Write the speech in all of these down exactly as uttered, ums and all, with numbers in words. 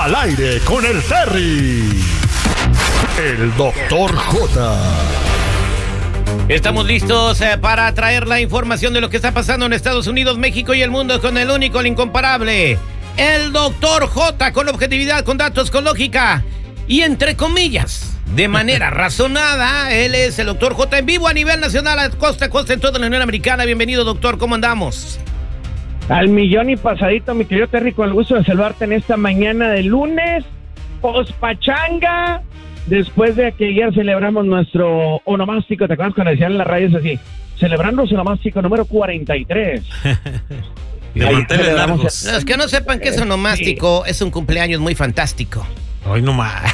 Al aire con el Terry. El doctor J. Estamos listos eh, para traer la información de lo que está pasando en Estados Unidos, México y el mundo con el único, el incomparable, el doctor J, con objetividad, con datos, con lógica y entre comillas, de manera razonada. Él es el doctor J en vivo a nivel nacional, a costa a costa en toda la Unión Americana. Bienvenido, doctor, ¿cómo andamos? Al millón y pasadito, mi querido Terry, con el gusto de saludarte en esta mañana de lunes, pospachanga, después de que ayer celebramos nuestro onomástico. ¿Te acuerdas cuando decían en las radios así? Celebrando su onomástico número cuarenta y tres. De manteles largos. Los que no sepan qué es onomástico, sí, es un cumpleaños muy fantástico. Hoy nomás.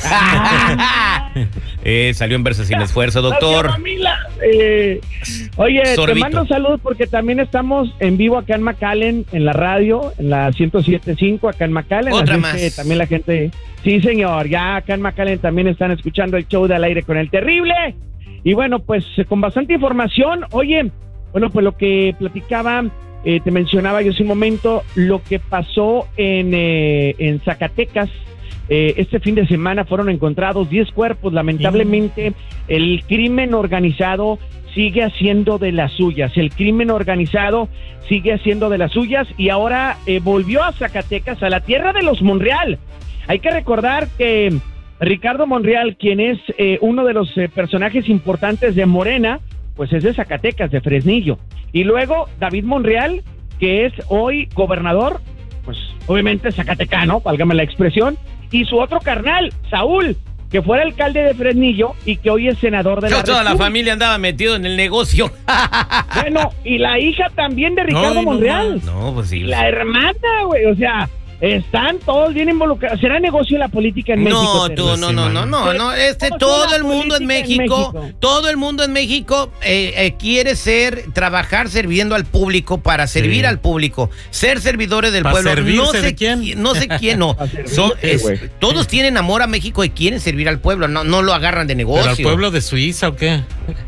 eh, salió en verso sin esfuerzo, doctor. Eh, oye, Sorbito. Te mando saludos porque también estamos en vivo acá en McAllen, en la radio, en la ciento siete punto cinco acá en McAllen. Otra así más. Que también la gente, sí señor, ya acá en McAllen también están escuchando el show de Al Aire con el Terrible. Y bueno, pues con bastante información. Oye, bueno, pues lo que platicaba, eh, te mencionaba yo hace un momento, lo que pasó en, eh, en Zacatecas. Eh, este fin de semana fueron encontrados diez cuerpos. Lamentablemente, el crimen organizado sigue haciendo de las suyas. El crimen organizado sigue haciendo de las suyas y ahora eh, volvió a Zacatecas, a la tierra de los Monreal. Hay que recordar que Ricardo Monreal, quien es eh, uno de los eh, personajes importantes de Morena, pues es de Zacatecas, de Fresnillo. Y luego David Monreal, que es hoy gobernador, pues obviamente zacatecano, válgame la expresión, y su otro carnal, Saúl, que fue el alcalde de Fresnillo y que hoy es senador de la Toda República. la familia andaba metido en el negocio. Bueno, y la hija también de Ricardo no, Monreal. No, no, pues sí. La hermana, güey, o sea, están todos bien involucrados. ¿Será negocio la política en No, México? tú, Terry? no, no, no, no, no, este, todo el mundo en México, todo el mundo en México eh, eh, quiere ser, trabajar sirviendo al público, para servir Sí. al público, ser servidores del ¿Para pueblo. servirse No sé de quién? qui- No sé quién, no. Para servirse, Son, es- güey. todos tienen amor a México y quieren servir al pueblo, no, no lo agarran de negocio. ¿Pero al pueblo de Suiza o qué?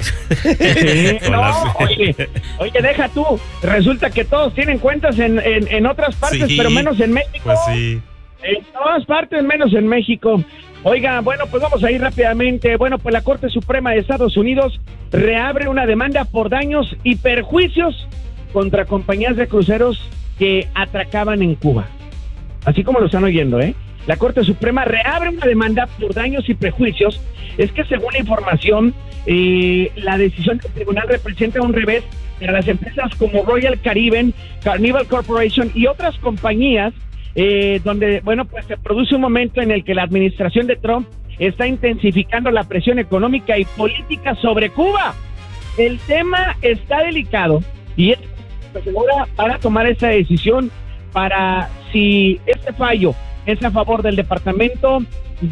Sí, no, oye, oye, deja tú. Resulta que todos tienen cuentas en, en, en otras partes, Sí, pero menos en México. Pues sí. En todas partes, menos en México. Oiga, bueno, pues vamos a ir rápidamente. Bueno, pues la Corte Suprema de Estados Unidos reabre una demanda por daños y perjuicios contra compañías de cruceros que atracaban en Cuba. Así como lo están oyendo, ¿eh? La Corte Suprema reabre una demanda por daños y prejuicios. Es que según la información, eh, la decisión del tribunal representa un revés para las empresas como Royal Caribbean, Carnival Corporation y otras compañías, eh, donde, bueno, pues se produce un momento en el que la administración de Trump está intensificando la presión económica y política sobre Cuba. El tema está delicado y es, pues, ahora van a tomar esta decisión para, si este fallo es a favor del Departamento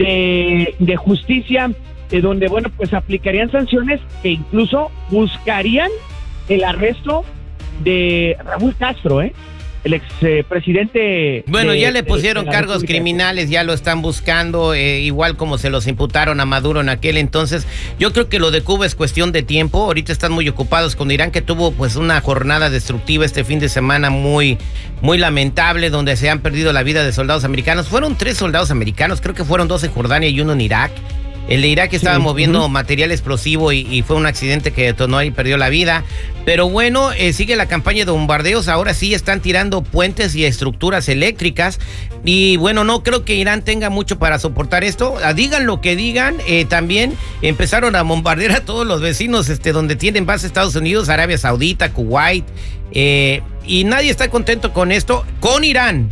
de, de Justicia, eh, donde, bueno, pues aplicarían sanciones que incluso buscarían el arresto de Raúl Castro, ¿eh? El expresidente. Bueno, de, ya le de, pusieron de la cargos República. criminales, ya lo están buscando, eh, igual como se los imputaron a Maduro en aquel entonces. Yo creo que lo de Cuba es cuestión de tiempo. Ahorita están muy ocupados con Irán, que tuvo pues una jornada destructiva este fin de semana muy, muy lamentable, donde se han perdido la vida de soldados americanos. Fueron tres soldados americanos, creo que fueron dos en Jordania y uno en Irak. El de Irak estaba Sí. moviendo Uh-huh. material explosivo y, y fue un accidente que detonó y perdió la vida. Pero bueno, eh, sigue la campaña de bombardeos. Ahora sí están tirando puentes y estructuras eléctricas. Y bueno, no creo que Irán tenga mucho para soportar esto. Ah, digan lo que digan, eh, también empezaron a bombardear a todos los vecinos este, donde tienen base Estados Unidos, Arabia Saudita, Kuwait. Eh, y nadie está contento con esto, con Irán.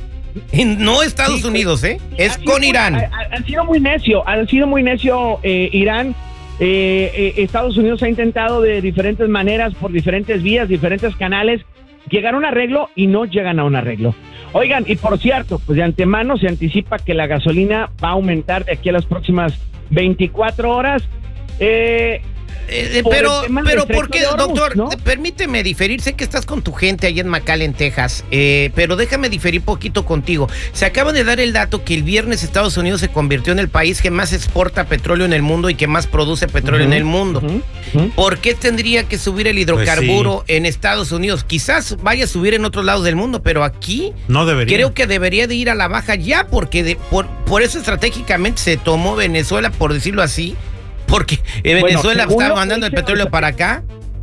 No Estados Sí, Unidos, ¿eh? Es Ha sido con muy- Irán. ha- ha- Han sido muy necio, han sido muy necio eh, Irán. Eh, eh, Estados Unidos ha intentado de diferentes maneras, por diferentes vías, diferentes canales, llegar a un arreglo y no llegan a un arreglo. Oigan, y por cierto, pues de antemano se anticipa que la gasolina va a aumentar de aquí a las próximas veinticuatro horas. Eh, Eh, por pero, el tema del pero Estrecho ¿por qué, de Hormuz, doctor? ¿no? Permíteme diferir. Sé que estás con tu gente allá en McAllen, Texas, eh, pero déjame diferir poquito contigo. Se acaba de dar el dato que el viernes Estados Unidos se convirtió en el país que más exporta petróleo en el mundo y que más produce petróleo Uh-huh, en el mundo. uh-huh, uh-huh. ¿Por qué tendría que subir el hidrocarburo Pues sí. en Estados Unidos? Quizás vaya a subir en otros lados del mundo, pero aquí No debería. creo que debería de ir a la baja ya, porque de, por, por eso estratégicamente se tomó Venezuela, por decirlo así, porque eh, Bueno, Venezuela según está lo que mandando el dicen petróleo los- para acá.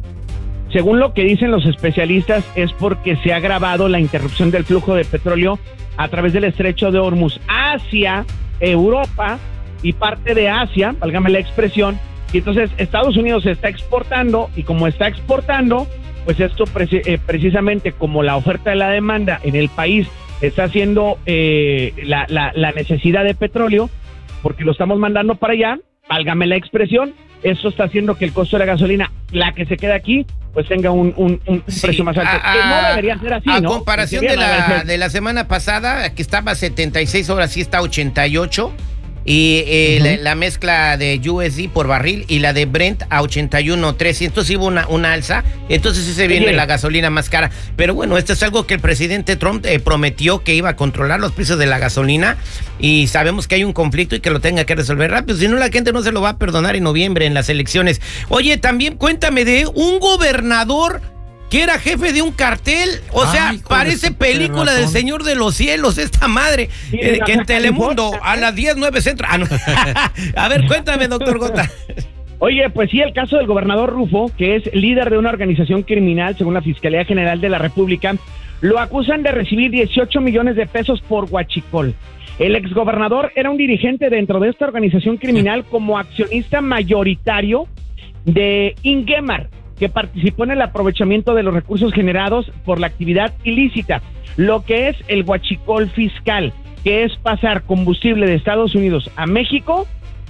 Según lo que dicen los especialistas, es porque se ha agravado la interrupción del flujo de petróleo a través del estrecho de Hormuz hacia Europa y parte de Asia, válgame la expresión, y entonces Estados Unidos está exportando, y como está exportando, pues esto preci- eh, precisamente como la oferta de la demanda en el país está haciendo eh, la, la, la necesidad de petróleo, porque lo estamos mandando para allá, válgame la expresión, eso está haciendo que el costo de la gasolina, la que se queda aquí, pues tenga un, un, un Sí, precio más alto. a- que no a- debería ser así, A ¿no? comparación En de teoría no la, debería ser. de la semana pasada, que estaba a setenta y seis horas, sí está a ochenta y ocho. Y eh, Ujú. la, la mezcla de U S D por barril y la de Brent a ochenta y uno trescientos hubo una, una alza. Entonces sí se viene Oye. la gasolina más cara. Pero bueno, esto es algo que el presidente Trump eh, prometió que iba a controlar los precios de la gasolina. Y sabemos que hay un conflicto y que lo tenga que resolver rápido. Si no, la gente no se lo va a perdonar en noviembre en las elecciones. Oye, también cuéntame de un gobernador que era jefe de un cartel. O sea, Ay, hijo de parece su película del ratón. Señor de los Cielos, esta madre. Sí, eh, de que en Baja Telemundo California. a las diez nueve centro. Ah, no. A ver, cuéntame, doctor Gota. Oye, pues sí, el caso del gobernador Rufo, que es líder de una organización criminal, según la Fiscalía General de la República, lo acusan de recibir dieciocho millones de pesos por huachicol. El exgobernador era un dirigente dentro de esta organización criminal como accionista mayoritario de Ingemar, que participó en el aprovechamiento de los recursos generados por la actividad ilícita, lo que es el huachicol fiscal, que es pasar combustible de Estados Unidos a México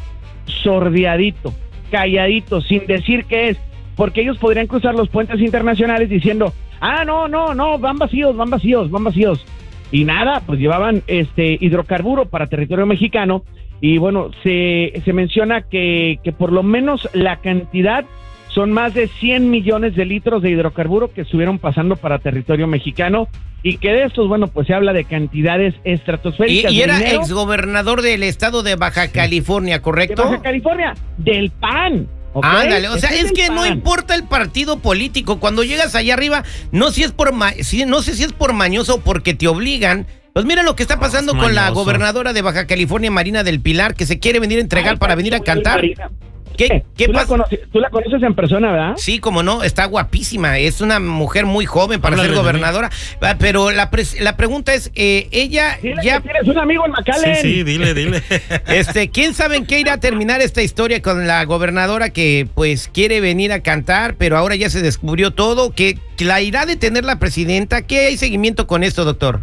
sordeadito, calladito, sin decir qué es, porque ellos podrían cruzar los puentes internacionales diciendo, ah, no, no, no, van vacíos, van vacíos, van vacíos. Y nada, pues llevaban este hidrocarburo para territorio mexicano, y bueno, se, se menciona que, que por lo menos la cantidad son más de cien millones de litros de hidrocarburo que estuvieron pasando para territorio mexicano, y que de estos, bueno, pues se habla de cantidades Y, estratosféricas. y de era dinero exgobernador del estado de Baja California, de ¿correcto? Baja California, del P A N. ¿ok? Ándale, o sea, Ese es que del no P A N. importa el partido político, cuando llegas allá arriba, no si es por ma- si, no sé si es por mañoso o porque te obligan. Pues mira lo que está pasando es con la mañoso. gobernadora de Baja California, Marina del Pilar, que se quiere venir a entregar Ay, para venir a muy cantar. Marina. ¿Qué, Eh, qué ¿Tú, la pasa? conoces, tú la conoces en persona, ¿verdad? Sí, como no, está guapísima, es una mujer muy joven para Háblale ser de mí. gobernadora, ah, pero la, pres- la pregunta es, eh, ella Dile ya, que tienes un amigo en Sí, McAllen. sí, dile, dile. este, ¿quién sabe en qué irá a terminar esta historia con la gobernadora que pues quiere venir a cantar, pero ahora ya se descubrió todo, que que la irá a detener la presidenta? ¿Qué hay seguimiento con esto, doctor?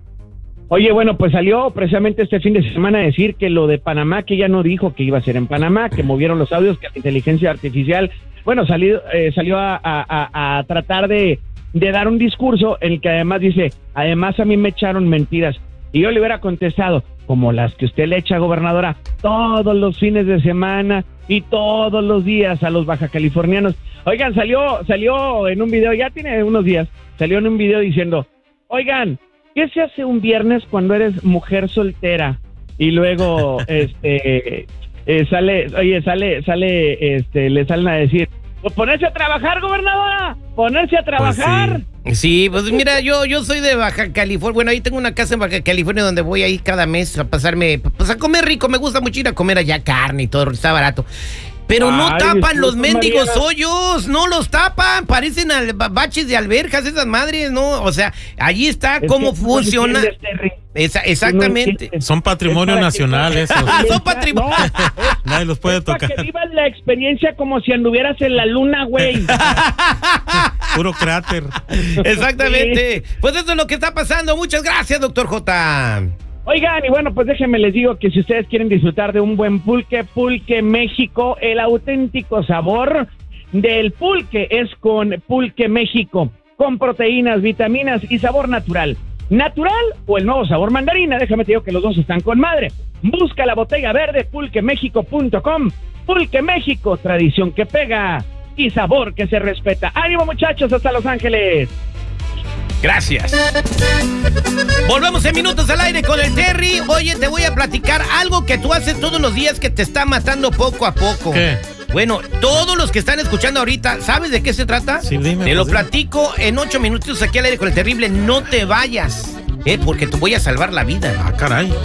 Oye, bueno, pues salió precisamente este fin de semana a decir que lo de Panamá, que ella no dijo que iba a ser en Panamá, que movieron los audios, que la inteligencia artificial, bueno, salió, eh, salió a, a- a- a tratar de, de dar un discurso en el que además dice, además a mí me echaron mentiras. Y yo le hubiera contestado, como las que usted le echa, gobernadora, todos los fines de semana y todos los días a los baja californianos. Oigan, salió, salió en un video, ya tiene unos días, salió en un video diciendo, oigan, ¿qué se hace un viernes cuando eres mujer soltera? Y luego, este, eh, sale, oye, sale, sale, este, le salen a decir, pues ponerse a trabajar, gobernadora, ponerse a trabajar. Sí, pues mira, yo, yo soy de Baja California. Bueno, ahí tengo una casa en Baja California donde voy ahí cada mes a pasarme, pues a comer rico. Me gusta mucho ir a comer allá carne y todo, está barato. Pero no Ay, tapan los disculpa, mendigos Mariana. hoyos, no los tapan, parecen al- ba- baches de alberjas esas madres, ¿no? O sea, allí está Es cómo que tú no funciona. entiendes, Terry. Esa- Tú no exactamente. entiendes. Son patrimonio Es para nacional que- esos. Ah, son patrimonio. No, es- Nadie los puede es para tocar. que vivas la experiencia como si anduvieras en la luna, güey. Puro cráter. Exactamente. Pues eso es lo que está pasando. Muchas gracias, doctor J. Oigan, y bueno, pues déjenme les digo que si ustedes quieren disfrutar de un buen pulque, Pulque México, el auténtico sabor del pulque es con Pulque México, con proteínas, vitaminas y sabor natural. ¿Natural o el nuevo sabor mandarina? Déjame te digo que los dos están con madre. Busca la botella verde pulque méxico punto com Pulque México, tradición que pega y sabor que se respeta. ¡Ánimo, muchachos! ¡Hasta Los Ángeles! Gracias. Volvemos en minutos al aire con el Terry. Oye, te voy a platicar algo que tú haces todos los días que te está matando poco a poco. ¿Qué? Bueno, todos los que están escuchando ahorita, ¿sabes de qué se trata? Sí, dime, te lo pues, dime. platico en ocho minutitos aquí al aire con el terrible. No te vayas, eh, porque te voy a salvar la vida. Ah, caray.